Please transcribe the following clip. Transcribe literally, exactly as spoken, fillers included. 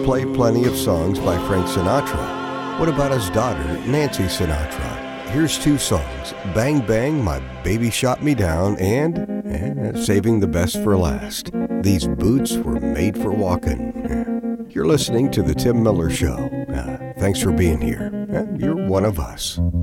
play plenty of songs by Frank Sinatra. What about his daughter, Nancy Sinatra? Here's two songs, Bang Bang, My Baby Shot Me Down, and eh, saving the best for last. These boots were made for walking. You're listening to The Tim Miller Show. Uh, thanks for being here. Uh, you're one of us.